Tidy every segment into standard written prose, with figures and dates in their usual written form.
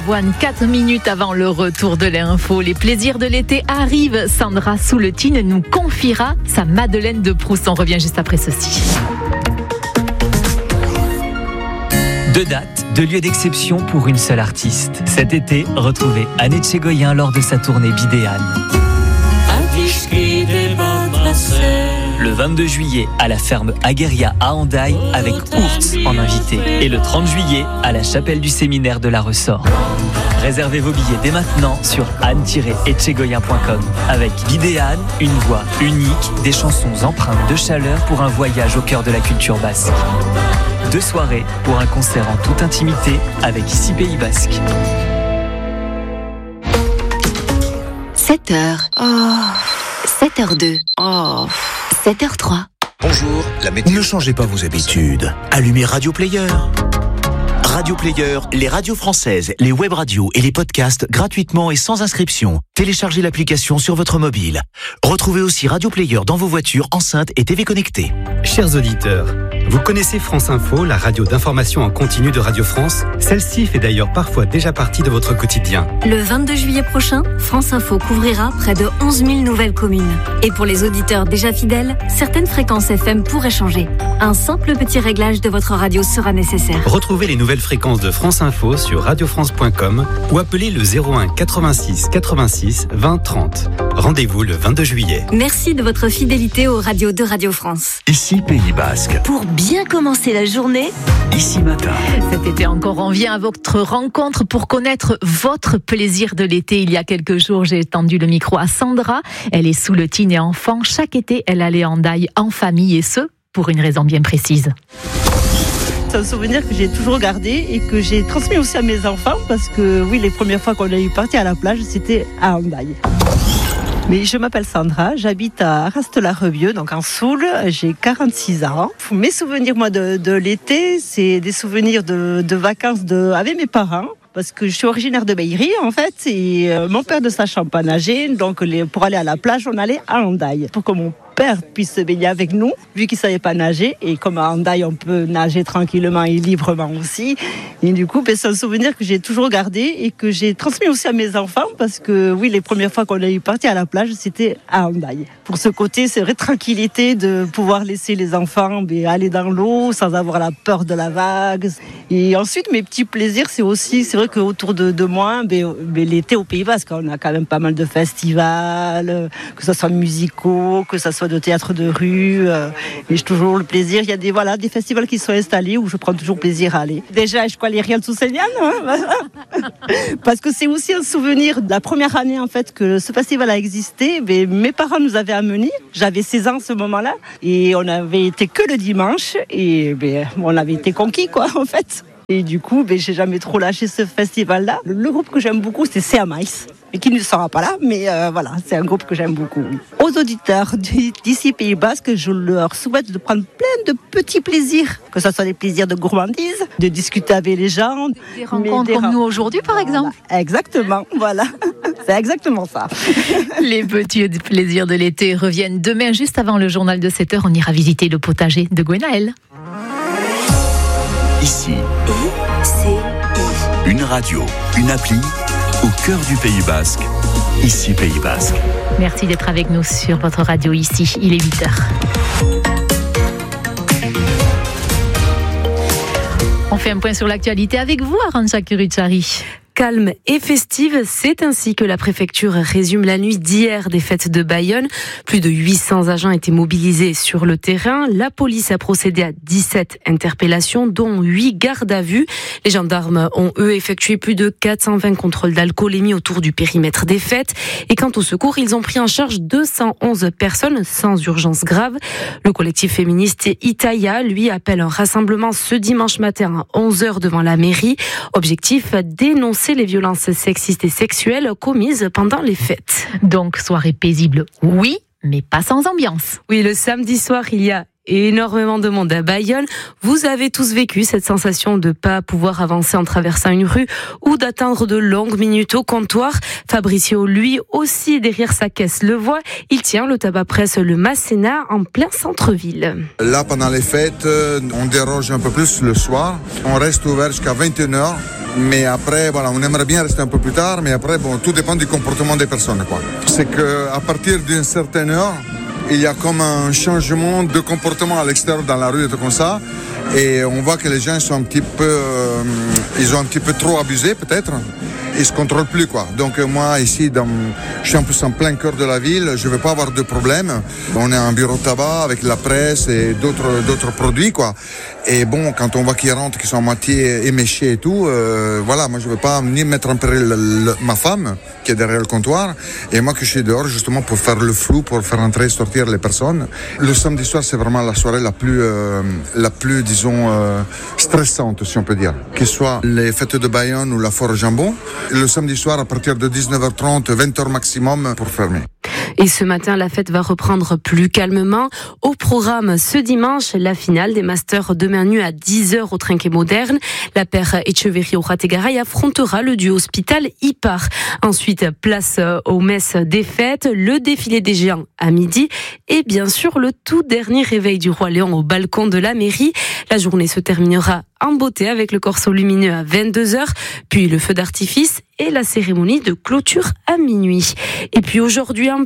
One, 4 minutes avant le retour de l'info, les plaisirs de l'été arrivent. Sandra Souletine nous confiera sa Madeleine de Proust. On revient juste après ceci. 2 dates, 2 lieux d'exception pour une seule artiste. Cet été, retrouvez Anne Etchegoyen lors de sa tournée Bidéane. Le 22 juillet, à la ferme Agueria à Hendaye, avec Ourtz en invité. Et le 30 juillet, à la chapelle du séminaire de la Ressort. Réservez vos billets dès maintenant sur anne-etchegoyen.com. Avec Bidéane, une voix unique, des chansons empreintes de chaleur pour un voyage au cœur de la culture basque. 2 soirées pour un concert en toute intimité avec Ici Pays Basque. 7h. 7h02. 7h03. Bonjour, la météo. Ne changez pas vos habitudes. Allumez Radio Player. Radio Player, les radios françaises, les web radios et les podcasts gratuitement et sans inscription. Téléchargez l'application sur votre mobile. Retrouvez aussi Radio Player dans vos voitures, enceintes et TV connectées. Chers auditeurs, vous connaissez France Info, la radio d'information en continu de Radio France? Celle-ci fait d'ailleurs parfois déjà partie de votre quotidien. Le 22 juillet prochain, France Info couvrira près de 11 000 nouvelles communes. Et pour les auditeurs déjà fidèles, certaines fréquences FM pourraient changer. Un simple petit réglage de votre radio sera nécessaire. Retrouvez les nouvelles fréquences de France Info sur radiofrance.com ou appelez le 01 86 86 20 30. Rendez-vous le 22 juillet. Merci de votre fidélité aux radios de Radio France. Ici Pays Basque. Pour bien commencer la journée, Ici Matin. Cet été encore, on vient à votre rencontre pour connaître votre plaisir de l'été. Il y a quelques jours, j'ai tendu le micro à Sandra. Elle est Souletine et enfant. Chaque été, elle allait en Hendaye en famille et ce, pour une raison bien précise. C'est un souvenir que j'ai toujours gardé et que j'ai transmis aussi à mes enfants parce que oui, les premières fois qu'on est parti à la plage, c'était à Hendaye. Mais je m'appelle Sandra, j'habite à Arras-la-Revieux, donc en Soule, j'ai 46 ans. Mes souvenirs moi de l'été, c'est des souvenirs de vacances avec mes parents. Parce que je suis originaire de Beillerie en fait, et mon père ne sachant pas nager, donc pour aller à la plage, on allait à Hendaye. Pour que mon père puisse se baigner avec nous, vu qu'il ne savait pas nager, et comme à Hendaye on peut nager tranquillement et librement aussi. Et du coup, c'est un souvenir que j'ai toujours gardé et que j'ai transmis aussi à mes enfants, parce que oui, les premières fois qu'on est parti à la plage, c'était à Hendaye. Pour ce côté, c'est vrai, tranquillité de pouvoir laisser les enfants aller dans l'eau sans avoir la peur de la vague. Et ensuite, mes petits plaisirs, c'est vrai qu'autour de moi, l'été au Pays Basque, on a quand même pas mal de festivals, que ce soit musicaux, que ce soit de théâtre de rue. Et j'ai toujours le plaisir. Il y a des festivals qui sont installés où je prends toujours plaisir à aller. Déjà, je crois les Riels Soussenian, parce que c'est aussi un souvenir de la première année en fait que ce festival a existé. Mes parents nous avaient amenés. J'avais 16 ans à ce moment-là et on avait été que le dimanche et on avait été conquis quoi en fait. Et du coup, j'ai jamais trop lâché ce festival-là. Le groupe que j'aime beaucoup, c'est CA-Maïs. Et qui ne sera pas là, mais voilà, c'est un groupe que j'aime beaucoup. Aux auditeurs d'ici Pays Basque, je leur souhaite de prendre plein de petits plaisirs, que ce soit des plaisirs de gourmandise, de discuter avec les gens. Des rencontres comme nous aujourd'hui, par exemple. Exactement, voilà. C'est exactement ça. Les petits plaisirs de l'été reviennent demain, juste avant le journal de 7h. On ira visiter le potager de Gwenaël. Ici, une radio, une appli, au cœur du Pays Basque. Ici Pays Basque. Merci d'être avec nous sur votre radio ici. Il est 8h. On fait un point sur l'actualité avec vous, Arantxa Kuruchari. Calme et festive, c'est ainsi que la préfecture résume la nuit d'hier des fêtes de Bayonne. Plus de 800 agents étaient mobilisés sur le terrain. La police a procédé à 17 interpellations, dont 8 gardes à vue. Les gendarmes ont, eux, effectué plus de 420 contrôles d'alcoolémie autour du périmètre des fêtes. Et quant au secours, ils ont pris en charge 211 personnes sans urgence grave. Le collectif féministe Itaïa, lui, appelle un rassemblement ce dimanche matin à 11h devant la mairie. Objectif, dénoncer les violences sexistes et sexuelles commises pendant les fêtes. Donc, soirée paisible, oui, mais pas sans ambiance. Oui, le samedi soir, il y a énormément de monde à Bayonne. Vous avez tous vécu cette sensation de pas pouvoir avancer en traversant une rue ou d'attendre de longues minutes au comptoir. Fabricio, lui aussi, derrière sa caisse, le voit. Il tient le tabac-presse Le Masséna en plein centre-ville. Là, pendant les fêtes, on déroge un peu plus le soir. On reste ouvert jusqu'à 21h. Mais après, voilà, on aimerait bien rester un peu plus tard. Mais après, bon, tout dépend du comportement des personnes, quoi. C'est qu'à partir d'une certaine heure, il y a comme un changement de comportement à l'extérieur dans la rue et tout comme ça. Et on voit que les gens sont ils ont un petit peu trop abusé peut-être. Ils se contrôlent plus, quoi. Donc moi ici, je suis en plus en plein cœur de la ville, je ne vais pas avoir de problème. On est un bureau de tabac avec la presse et d'autres produits, quoi. Et bon, quand on voit qu'ils rentrent, qu'ils sont à moitié éméchés et tout, voilà, moi je ne veux pas ni mettre en péril ma femme qui est derrière le comptoir et moi que je suis dehors justement pour faire le flou, pour faire entrer et sortir les personnes. Le samedi soir, c'est vraiment la soirée la plus disons, stressante, si on peut dire. Que ce soit les fêtes de Bayonne ou la foire au jambon. Le samedi soir, à partir de 19h30, 20h maximum pour fermer. Et ce matin, la fête va reprendre plus calmement. Au programme, ce dimanche, la finale des Masters demain nuit à 10h au Trinquet Moderne. La paire Echeverry-Orategaray affrontera le duo Hospital-Ipar. Ensuite, place aux messes des fêtes, le défilé des géants à midi et bien sûr le tout dernier réveil du Roi Léon au balcon de la mairie. La journée se terminera en beauté avec le corso lumineux à 22h, puis le feu d'artifice et la cérémonie de clôture à minuit. Et puis aujourd'hui, un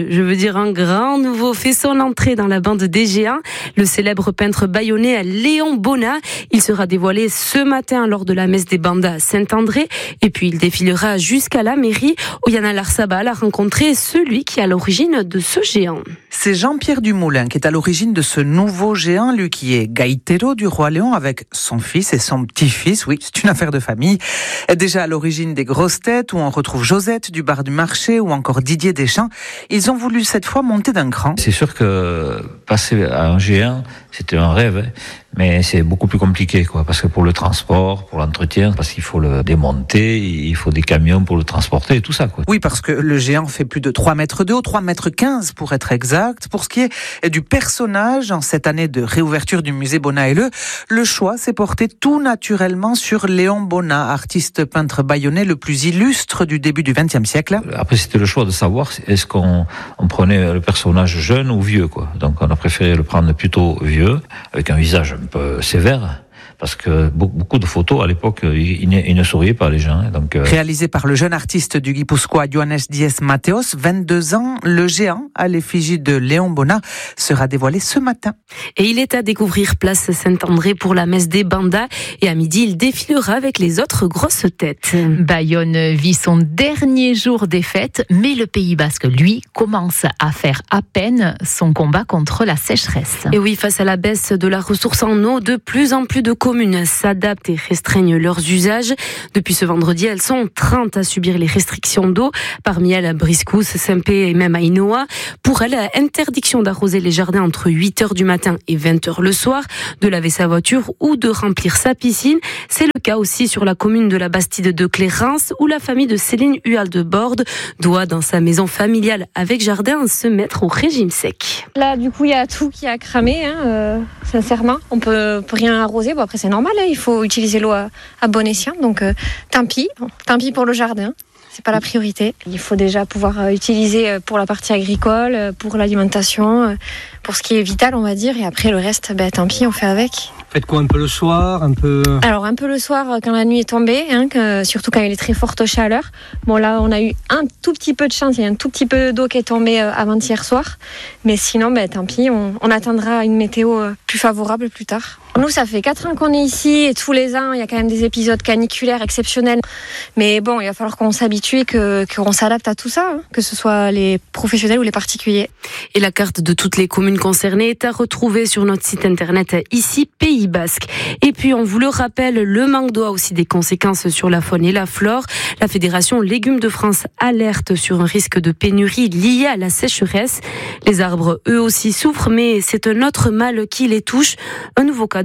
grand nouveau fait son entrée dans la bande des géants. Le célèbre peintre bayonnais Léon Bonnat. Il sera dévoilé ce matin lors de la messe des bandas à Saint-André. Et puis il défilera jusqu'à la mairie où Yana Larsabal a rencontré celui qui est à l'origine de ce géant. C'est Jean-Pierre Dumoulin qui est à l'origine de ce nouveau géant, lui qui est gaïtero du Roi Léon avec son fils et son petit-fils. Oui, c'est une affaire de famille. Déjà à l'origine des grosses têtes où on retrouve Josette du bar du marché ou encore Didier Deschamps. Ils ont voulu cette fois monter d'un cran. C'est sûr que passer à un géant, c'était un rêve, mais c'est beaucoup plus compliqué, quoi, parce que pour le transport, pour l'entretien, parce qu'il faut le démonter, il faut des camions pour le transporter et tout ça, quoi. Oui, parce que le géant fait plus de 3 mètres de haut, 3 mètres 15 pour être exact. Pour ce qui est du personnage, en cette année de réouverture du musée Bonnat et le choix s'est porté tout naturellement sur Léon Bonnat, artiste peintre bayonnais le plus illustre du début du XXe siècle. Après, c'était le choix de savoir est-ce qu'on prenait le personnage jeune ou vieux, quoi. Donc on a préféré le prendre plutôt vieux, avec un visage un peu sévère, parce que beaucoup de photos à l'époque, il ne souriait pas les gens. Donc, Réalisé par le jeune artiste du Guipuscoa Johannes Diez Mateos, 22 ans, le géant à l'effigie de Léon Bonnat sera dévoilé ce matin. Et il est à découvrir place Saint-André pour la messe des bandas. Et à midi, il défilera avec les autres grosses têtes. Bayonne vit son dernier jour des fêtes, mais le Pays Basque, lui, commence à faire à peine son combat contre la sécheresse. Et oui, face à la baisse de la ressource en eau, de plus en plus de communes s'adaptent et restreignent leurs usages. Depuis ce vendredi, elles sont 30 à subir les restrictions d'eau. Parmi elles, Briscous, Saint-Pé et même Ainoa. Pour elles, interdiction d'arroser les jardins entre 8h du matin et 20h le soir, de laver sa voiture ou de remplir sa piscine. C'est le cas aussi sur la commune de la Bastide de Clérance, où la famille de Céline Hual de Borde doit, dans sa maison familiale avec jardin, se mettre au régime sec. Là, du coup, il y a tout qui a cramé, sincèrement. On peut rien arroser. Bon, après, c'est normal, il faut utiliser l'eau à bon escient. Donc, tant pis pour le jardin. C'est pas la priorité. Il faut déjà pouvoir utiliser pour la partie agricole, pour l'alimentation, pour ce qui est vital, on va dire. Et après, le reste, tant pis, on fait avec. Faites quoi, un peu le soir, un peu... Alors, un peu le soir, quand la nuit est tombée, surtout quand il est très forte chaleur. Bon, là, on a eu un tout petit peu de chance. Il y a un tout petit peu d'eau qui est tombée avant-hier soir. Mais sinon, tant pis, on attendra une météo plus favorable plus tard. Nous, ça fait 4 ans qu'on est ici et tous les ans, il y a quand même des épisodes caniculaires exceptionnels. Mais bon, il va falloir qu'on s'habitue et qu'on s'adapte à tout ça, que ce soit les professionnels ou les particuliers. Et la carte de toutes les communes concernées est à retrouver sur notre site internet ici, Pays Basque. Et puis, on vous le rappelle, le manque d'eau a aussi des conséquences sur la faune et la flore. La Fédération Légumes de France alerte sur un risque de pénurie lié à la sécheresse. Les arbres, eux aussi, souffrent, mais c'est un autre mal qui les touche. Un nouveau cas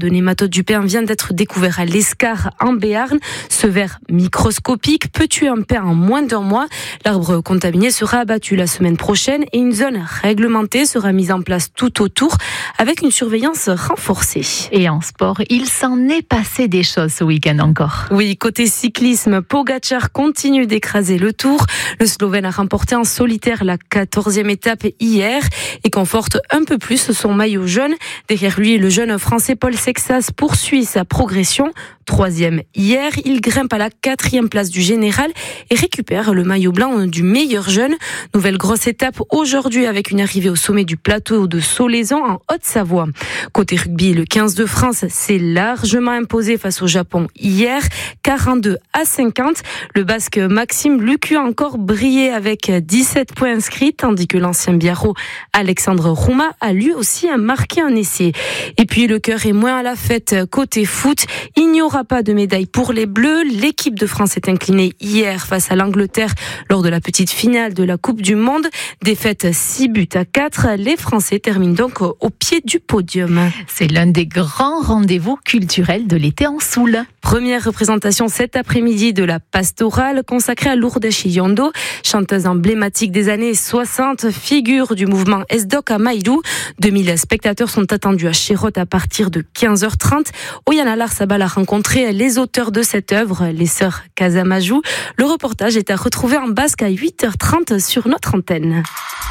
de nématodes du pain vient d'être découvert à l'Escar en Béarn. Ce ver microscopique peut tuer un pain en moins d'1 mois. L'arbre contaminé sera abattu la semaine prochaine et une zone réglementée sera mise en place tout autour avec une surveillance renforcée. Et en sport, il s'en est passé des choses ce week-end encore. Oui, côté cyclisme, Pogačar continue d'écraser le Tour. Le Slovène a remporté en solitaire la 14e étape hier et conforte un peu plus son maillot jaune. Derrière lui, le jeune français Paul Sexas poursuit sa progression. 3e hier, il grimpe à la 4e place du général et récupère le maillot blanc du meilleur jeune. Nouvelle grosse étape aujourd'hui avec une arrivée au sommet du plateau de Solaizan en Haute-Savoie. Côté rugby, le 15 de France s'est largement imposé face au Japon hier, 42-50. Le Basque Maxime Lucu a encore brillé avec 17 points inscrits, tandis que l'ancien Biarro Alexandre Rouma a lui aussi marqué un essai. Et puis le cœur est moins à la fête côté foot. Il n'y aura pas de médaille pour les Bleus. L'équipe de France est inclinée hier face à l'Angleterre lors de la petite finale de la Coupe du Monde. Défaite 6-4. Les Français terminent donc au pied du podium. C'est l'un des grands rendez-vous culturels de l'été en Soule. Première représentation cet après-midi de la pastorale consacrée à Lourdes Chiliondo, chanteuse emblématique des années 60, figure du mouvement Esdoc à Maïlou. 2000 spectateurs sont attendus à Chérotte à partir de 15h30. Oyana Larsabal a rencontré les auteurs de cette œuvre, les sœurs Casamajou. Le reportage est à retrouver en basque à 8h30 sur notre antenne.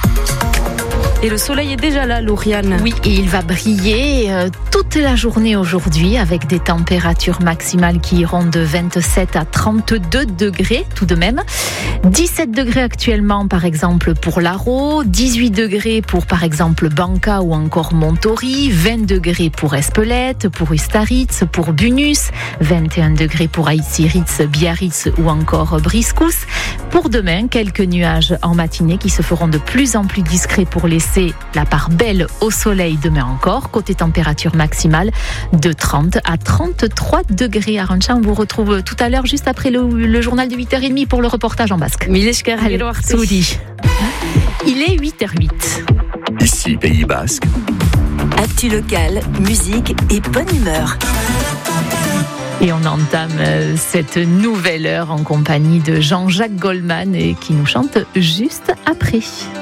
Et le soleil est déjà là, Lauriane. Oui, et il va briller toute la journée aujourd'hui avec des températures maximales qui iront de 27 à 32 degrés tout de même. 17 degrés actuellement, par exemple, pour l'Aro, 18 degrés pour, par exemple, Banca ou encore Montori, 20 degrés pour Espelette, pour Ustaritz, pour Bunus, 21 degrés pour Aïtsiritz, Biarritz ou encore Briscous. Pour demain, quelques nuages en matinée qui se feront de plus en plus discrets pour laisser la part belle au soleil demain encore. Côté température maximale de 30 à 33 degrés. Arantxa, on vous retrouve tout à l'heure juste après le journal de 8h30 pour le reportage en basque. Il est 8h08. Ici Pays Basque. Actu local, musique et bonne humeur. Et on entame cette nouvelle heure en compagnie de Jean-Jacques Goldman qui nous chante juste après.